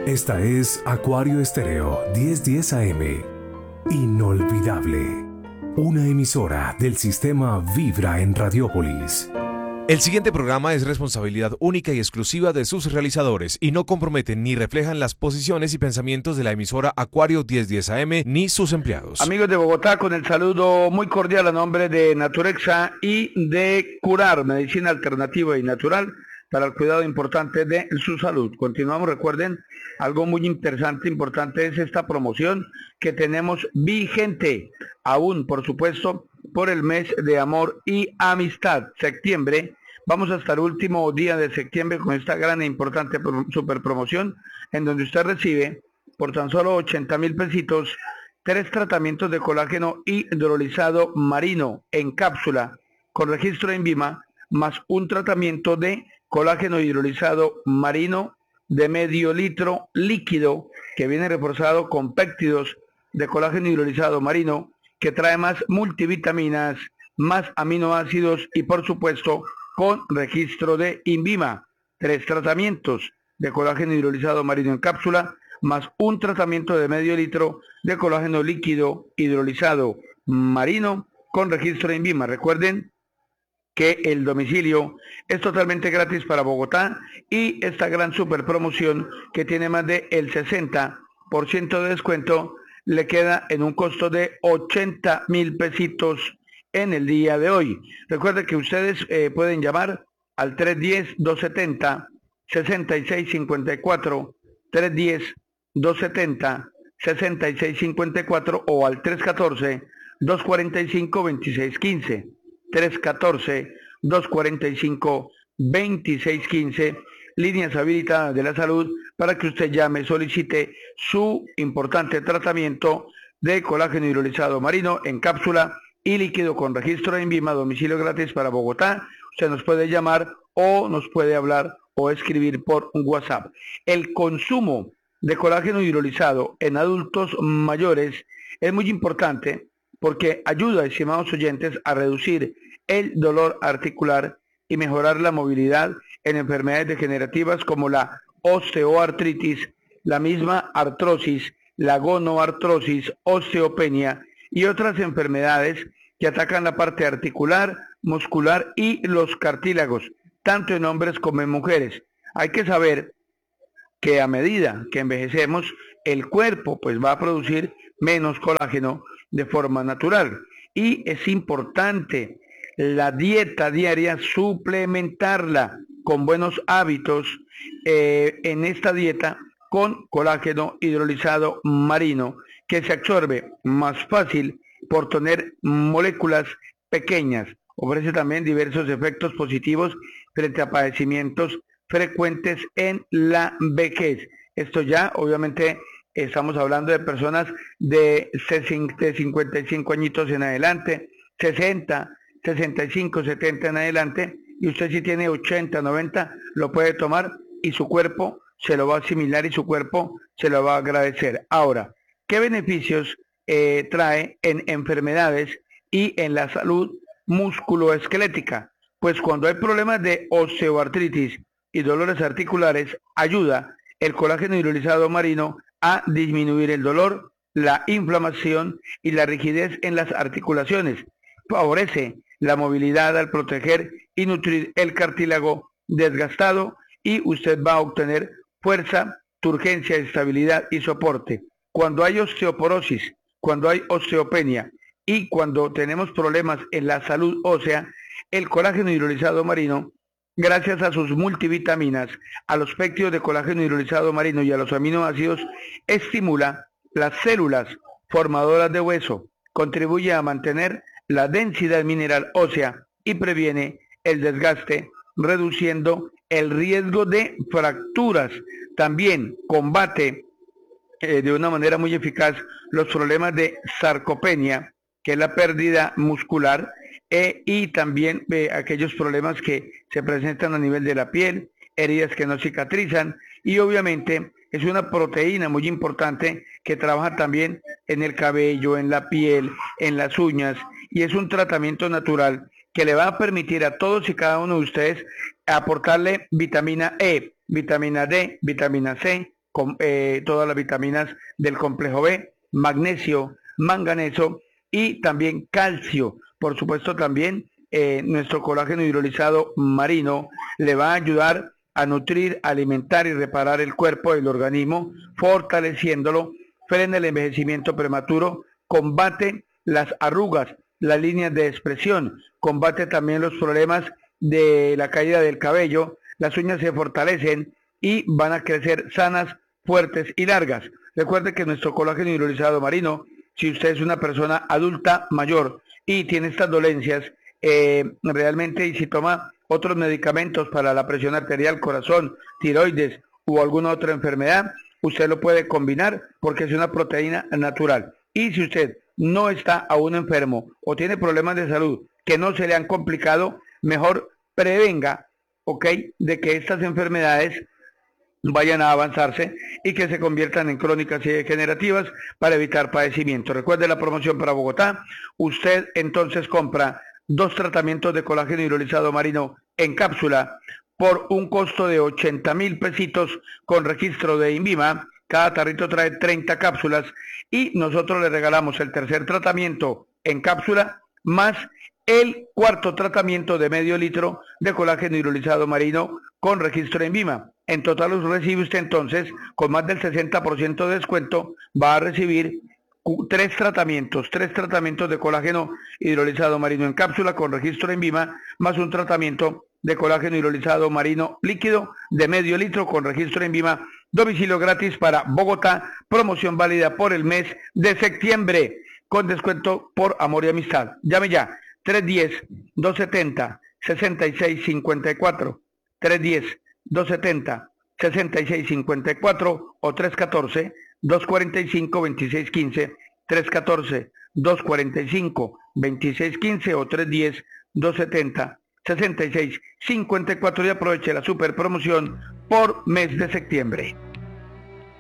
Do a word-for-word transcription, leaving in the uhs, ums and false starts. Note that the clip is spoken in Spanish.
Esta es Acuario Estéreo diez diez A M. Inolvidable. Una emisora del sistema Vibra en Radiópolis. El siguiente programa es responsabilidad única y exclusiva de sus realizadores y no comprometen ni reflejan las posiciones y pensamientos de la emisora Acuario diez diez A M ni sus empleados. Amigos de Bogotá, con el saludo muy cordial a nombre de Naturexa y de Curar, medicina alternativa y natural para el cuidado importante de su salud. Continuamos, recuerden, algo muy interesante, importante es esta promoción que tenemos vigente, aún por supuesto, por el mes de amor y amistad, septiembre. Vamos hasta el último día de septiembre con esta gran e importante super promoción, en donde usted recibe por tan solo ochenta mil pesitos tres tratamientos de colágeno hidrolizado marino en cápsula con registro en INVIMA, más un tratamiento de colágeno hidrolizado marino de medio litro líquido que viene reforzado con péptidos de colágeno hidrolizado marino que trae más multivitaminas, más aminoácidos y por supuesto con registro de INVIMA. Tres tratamientos de colágeno hidrolizado marino en cápsula, más un tratamiento de medio litro de colágeno líquido hidrolizado marino con registro de INVIMA. Recuerden que el domicilio es totalmente gratis para Bogotá y esta gran super promoción que tiene más de el sesenta por ciento de descuento le queda en un costo de ochenta mil pesitos en el día de hoy. Recuerden que ustedes eh, pueden llamar al tres uno cero, dos siete cero, seis seis cinco cuatro, tres uno cero, dos siete cero, seis seis cinco cuatro o al tres uno cuatro, dos cuatro cinco, dos seis uno cinco, tres uno cuatro, dos cuatro cinco, dos seis uno cinco, líneas habilitadas de la salud para que usted llame, solicite su importante tratamiento de colágeno hidrolizado marino en cápsula y líquido con registro de INVIMA, domicilio gratis para Bogotá. Usted nos puede llamar o nos puede hablar o escribir por WhatsApp. El consumo de colágeno hidrolizado en adultos mayores es muy importante porque ayuda, estimados oyentes, a reducir el dolor articular y mejorar la movilidad en enfermedades degenerativas como la osteoartritis, la misma artrosis, la gonoartrosis, osteopenia y otras enfermedades que atacan la parte articular, muscular y los cartílagos, tanto en hombres como en mujeres. Hay que saber que a medida que envejecemos, el cuerpo pues va a producir menos colágeno de forma natural y es importante la dieta diaria suplementarla con buenos hábitos eh, en esta dieta con colágeno hidrolizado marino que se absorbe más fácil por tener moléculas pequeñas. Ofrece también diversos efectos positivos frente a padecimientos frecuentes en la vejez. Esto ya obviamente estamos hablando de personas de cincuenta y cinco añitos en adelante, sesenta, sesenta y cinco, setenta en adelante, y usted si tiene ochenta, noventa, lo puede tomar y su cuerpo se lo va a asimilar y su cuerpo se lo va a agradecer. Ahora, ¿qué beneficios eh, trae en enfermedades y en la salud musculoesquelética? Pues cuando hay problemas de osteoartritis y dolores articulares, ayuda el colágeno hidrolizado marino a disminuir el dolor, la inflamación y la rigidez en las articulaciones. Favorece la movilidad al proteger y nutrir el cartílago desgastado y usted va a obtener fuerza, turgencia, estabilidad y soporte. Cuando hay osteoporosis, cuando hay osteopenia y cuando tenemos problemas en la salud ósea, el colágeno hidrolizado marino, gracias a sus multivitaminas, a los péptidos de colágeno hidrolizado marino y a los aminoácidos, estimula las células formadoras de hueso, contribuye a mantener la densidad mineral ósea y previene el desgaste, reduciendo el riesgo de fracturas. También combate eh, de una manera muy eficaz los problemas de sarcopenia, que es la pérdida muscular, eh, y también eh, aquellos problemas que se presentan a nivel de la piel, heridas que no cicatrizan, y obviamente es una proteína muy importante que trabaja también en el cabello, en la piel, en las uñas, y es un tratamiento natural que le va a permitir a todos y cada uno de ustedes aportarle vitamina E, vitamina D, vitamina C, con, eh, todas las vitaminas del complejo B, magnesio, manganeso y también calcio. Por supuesto también eh, nuestro colágeno hidrolizado marino le va a ayudar a nutrir, alimentar y reparar el cuerpo, el organismo, fortaleciéndolo, frena el envejecimiento prematuro, combate las arrugas, las líneas de expresión, combate también los problemas de la caída del cabello, las uñas se fortalecen y van a crecer sanas, fuertes y largas. Recuerde que nuestro colágeno hidrolizado marino, si usted es una persona adulta mayor y tiene estas dolencias, eh, realmente y si toma otros medicamentos para la presión arterial, corazón, tiroides o alguna otra enfermedad, usted lo puede combinar porque es una proteína natural. Y si usted no está aún enfermo o tiene problemas de salud que no se le han complicado, mejor prevenga, ¿ok?, de que estas enfermedades vayan a avanzarse y que se conviertan en crónicas y degenerativas para evitar padecimiento. Recuerde la promoción para Bogotá. Usted entonces compra dos tratamientos de colágeno hidrolizado marino en cápsula por un costo de ochenta mil pesitos con registro de INVIMA. Cada tarrito trae treinta cápsulas y nosotros le regalamos el tercer tratamiento en cápsula más el cuarto tratamiento de medio litro de colágeno hidrolizado marino con registro en INVIMA. En total los recibe usted entonces con más del sesenta por ciento de descuento, va a recibir tres tratamientos, tres tratamientos de colágeno hidrolizado marino en cápsula con registro en INVIMA, más un tratamiento de colágeno hidrolizado marino líquido de medio litro con registro en INVIMA, domicilio gratis para Bogotá, promoción válida por el mes de septiembre, con descuento por amor y amistad. Llame ya, tres uno cero, dos siete cero, seis seis cinco cuatro, tres uno cero, dos siete cero, seis seis cinco cuatro o tres uno cuatro, dos cuatro cinco, dos seis uno cinco, tres uno cuatro, dos cuatro cinco, dos seis uno cinco o tres uno cero, dos siete cero, seis seis cinco cuatro y aproveche la super promoción por mes de septiembre.